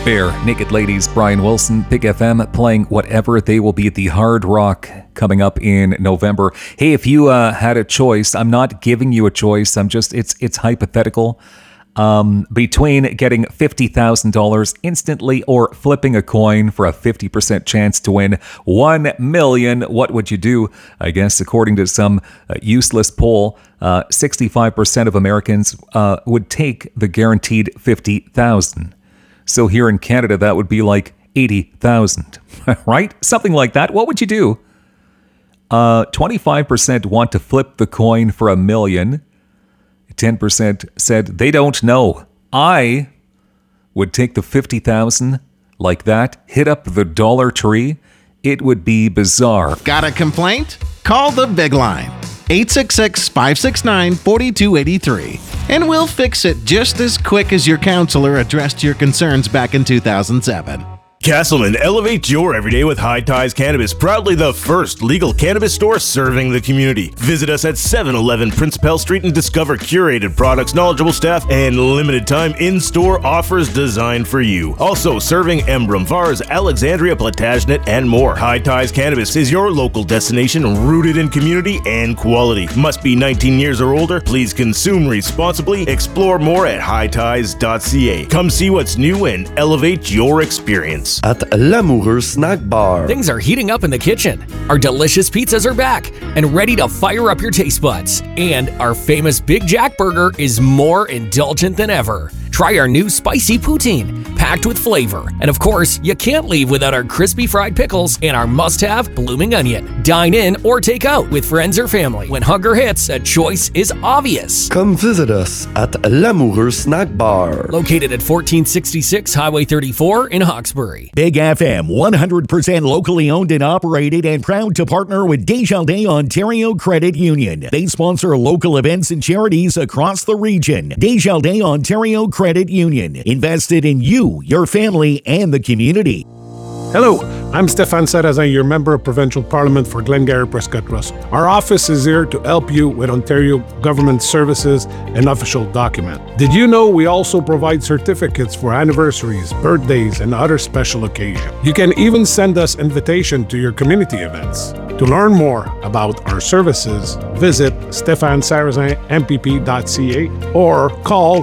Bare Naked Ladies, Brian Wilson, Big FM, playing Whatever. They will be at the Hard Rock coming up in November. Hey, if you had a choice, I'm not giving you a choice. It's hypothetical. Between getting $50,000 instantly or flipping a coin for a 50% chance to win $1 million, what would you do? I guess according to some useless poll, 65% of Americans would take the guaranteed $50,000. So here in Canada, that would be like 80,000, right? Something like that. What would you do? 25% want to flip the coin for $1 million. 10% said they don't know. I would take the 50,000 like that, hit up the Dollar Tree. It would be bizarre. Got a complaint? Call the Big Line. 866-569-4283. And we'll fix it just as quick as your counselor addressed your concerns back in 2007. Castleman, elevate your everyday with High Ties Cannabis, proudly the first legal cannabis store serving the community. Visit us at 711 Prince Pell Street and discover curated products, knowledgeable staff, and limited time in-store offers designed for you. Also serving Emblem, Vars, Alexandria, Plantagenet, and more. High Ties Cannabis is your local destination rooted in community and quality. Must be 19 years or older. Please consume responsibly. Explore more at highties.ca. Come see what's new and elevate your experience. At L'Amoureux Snack Bar. Things are heating up in the kitchen. Our delicious pizzas are back and ready to fire up your taste buds. And our famous Big Jack Burger is more indulgent than ever. Try our new spicy poutine, packed with flavor. And of course, you can't leave without our crispy fried pickles and our must-have blooming onion. Dine in or take out with friends or family. When hunger hits, a choice is obvious. Come visit us at L'Amoureux Snack Bar. Located at 1466 Highway 34 in Hawkesbury. Big FM, 100% locally owned and operated and proud to partner with Desjardins Ontario Credit Union. They sponsor local events and charities across the region. Desjardins Ontario Credit Union. Invested in you, your family, and the community. Hello, I'm Stéphane Sarrazin, your Member of Provincial Parliament for Glengarry Prescott Russell. Our office is here to help you with Ontario government services and official document. Did you know we also provide certificates for anniversaries, birthdays, and other special occasions? You can even send us invitation to your community events. To learn more about our services, visit stéphanesarrazinmpp.ca or call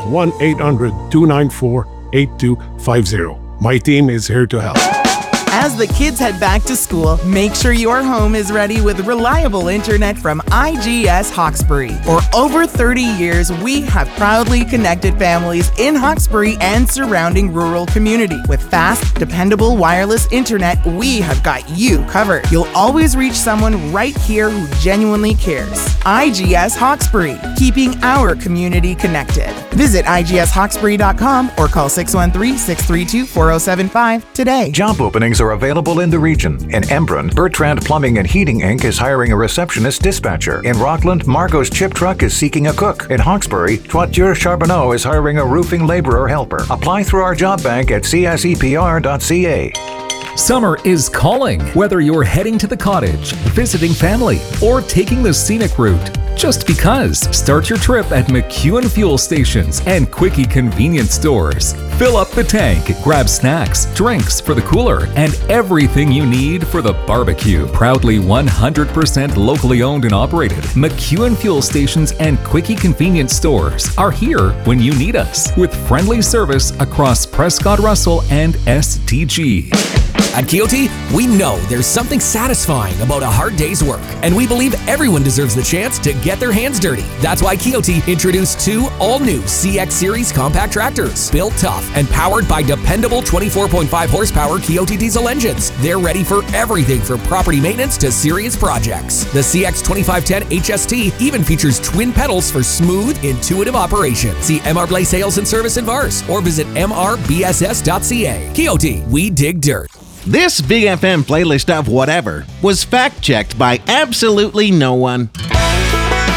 1-800-294-8250. My team is here to help. As the kids head back to school, make sure your home is ready with reliable internet from IGS Hawkesbury. For over 30 years, we have proudly connected families in Hawkesbury and surrounding rural community. With fast, dependable wireless internet, we have got you covered. You'll always reach someone right here who genuinely cares. IGS Hawkesbury, keeping our community connected. Visit IGSHawkesbury.com or call 613-632-4075 today. Job openings are available in the region. In Embrun, Bertrand Plumbing and Heating Inc. is hiring a receptionist dispatcher. In Rockland, Margot's Chip Truck is seeking a cook. In Hawkesbury, Toiture Charbonneau is hiring a roofing laborer helper. Apply through our job bank at csepr.ca. Summer is calling. Whether you're heading to the cottage, visiting family, or taking the scenic route, just because. Start your trip at McEwen Fuel Stations and Quickie Convenience Stores. Fill up the tank, grab snacks, drinks for the cooler, and everything you need for the barbecue. Proudly 100% locally owned and operated, McEwen Fuel Stations and Quickie Convenience Stores are here when you need us, with friendly service across Prescott Russell and STG. At Quixote, we know there's something satisfying about a hard day's work, and we believe everyone deserves the chance to get their hands dirty. That's why Quixote introduced two all-new CX Series compact tractors, built tough and powered by dependable 24.5 horsepower Quixote diesel engines. They're ready for everything from property maintenance to serious projects. The CX 2510 HST even features twin pedals for smooth, intuitive operation. See MR Blay Sales and Service in Vars or visit mrbss.ca. Quixote, we dig dirt. This Big FM playlist of whatever was fact-checked by absolutely no one.